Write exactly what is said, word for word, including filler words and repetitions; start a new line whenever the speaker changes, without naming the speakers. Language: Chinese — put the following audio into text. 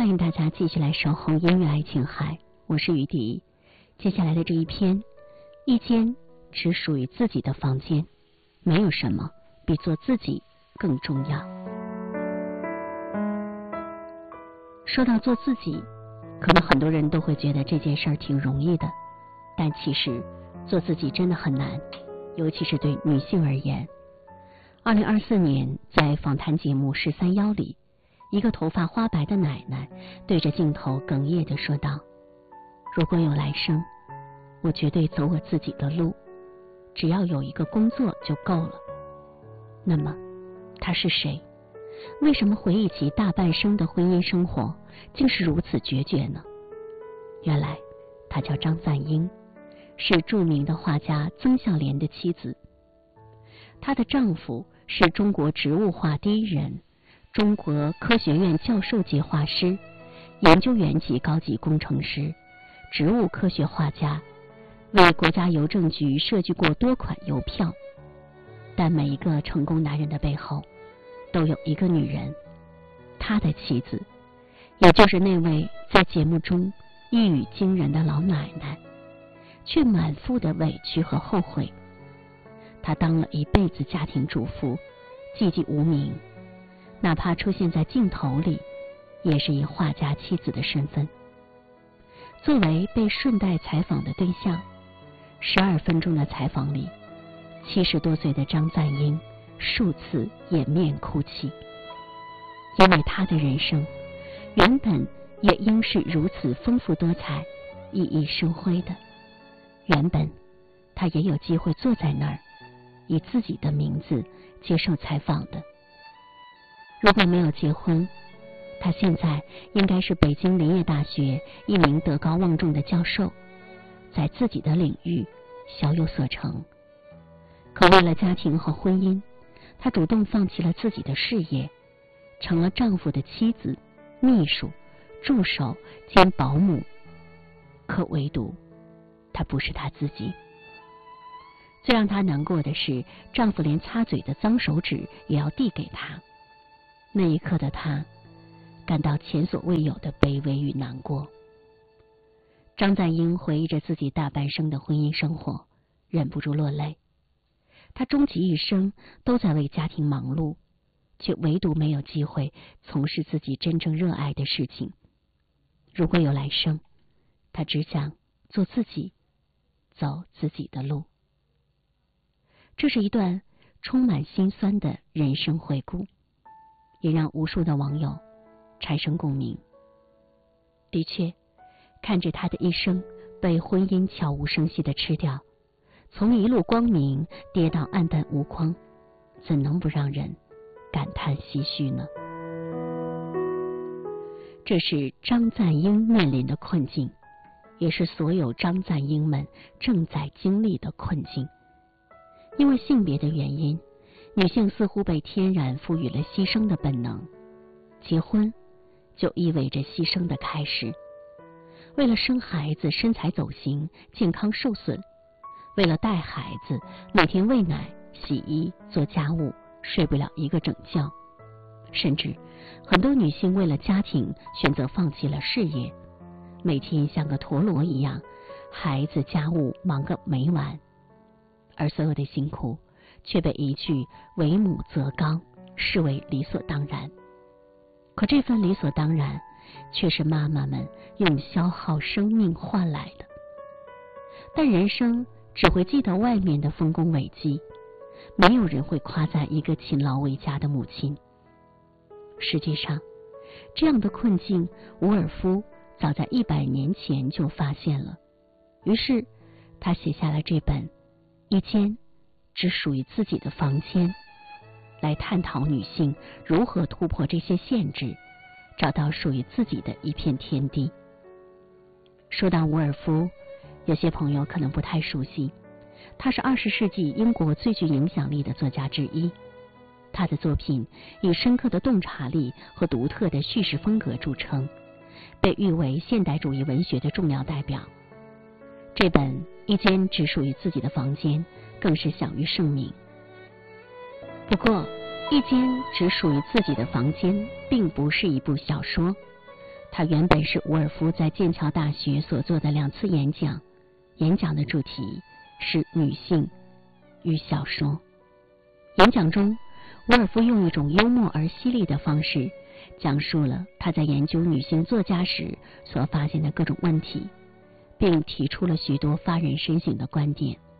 欢迎大家继续来守候音乐爱情海，我是雨迪。接下来的这一篇，一间只属于自己的房间，没有什么比做自己更重要。说到做自己，可能很多人都会觉得这件事儿挺容易的，但其实做自己真的很难，尤其是对女性而言。二零二四年，在访谈节目《十三邀》里，一个头发花白的奶奶对着镜头哽咽地说道：如果有来生，我绝对走我自己的路，只要有一个工作就够了。那么她是谁？为什么回忆起大半生的婚姻生活竟是如此决绝呢？原来她叫张赞英，是著名的画家曾孝濂的妻子。她的丈夫是中国植物画第一人，中国科学院教授级画师，研究员级高级工程师，植物科学画家，为国家邮政局设计过多款邮票。但每一个成功男人的背后都有一个女人，他的妻子，也就是那位在节目中一语惊人的老奶奶，却满腹的委屈和后悔。她当了一辈子家庭主妇，寂寂无名，哪怕出现在镜头里，也是以画家妻子的身份。作为被顺带采访的对象，十二分钟的采访里，七十多岁的张赞英数次掩面哭泣，因为她的人生原本也应是如此丰富多彩、熠熠生辉的。原本她也有机会坐在那儿，以自己的名字接受采访的。如果没有结婚，她现在应该是北京林业大学一名德高望重的教授，在自己的领域小有所成。可为了家庭和婚姻，她主动放弃了自己的事业，成了丈夫的妻子、秘书、助手兼保姆。可唯独她不是她自己。最让她难过的是，丈夫连擦嘴的脏手指也要递给她。那一刻的她感到前所未有的卑微与难过。张赞英回忆着自己大半生的婚姻生活，忍不住落泪。她终其一生都在为家庭忙碌，却唯独没有机会从事自己真正热爱的事情。如果有来生，她只想做自己，走自己的路。这是一段充满心酸的人生回顾，也让无数的网友产生共鸣。的确，看着她的一生被婚姻悄无声息地吃掉，从一路光明跌到暗淡无光，怎能不让人感叹唏嘘呢？这是张赞英面临的困境，也是所有张赞英们正在经历的困境。因为性别的原因，女性似乎被天然赋予了牺牲的本能，结婚就意味着牺牲的开始。为了生孩子身材走形，健康受损；为了带孩子，每天喂奶、洗衣、做家务，睡不了一个整觉。甚至很多女性为了家庭选择放弃了事业，每天像个陀螺一样，孩子家务忙个没完。而所有的辛苦却被一句为母则刚视为理所当然。可这份理所当然却是妈妈们用消耗生命换来的。但人生只会记得外面的丰功伟绩，没有人会夸赞一个勤劳为家的母亲。实际上，这样的困境伍尔夫早在一百年前就发现了，于是他写下了这本一间只属于自己的房间，来探讨女性如何突破这些限制，找到属于自己的一片天地。说到伍尔夫，有些朋友可能不太熟悉，他是二十世纪英国最具影响力的作家之一。他的作品以深刻的洞察力和独特的叙事风格著称，被誉为现代主义文学的重要代表。这本一间只属于自己的房间更是享誉盛名。不过，一间只属于自己的房间并不是一部小说， 他原本是伍尔夫在剑桥大学所做的两次演讲，演讲的主题是女性与小说。演讲中，伍尔夫用一种幽默而犀利的方式讲述了他在研究女性作家时所发现的各种问题，并提出了许多发人深省的观点。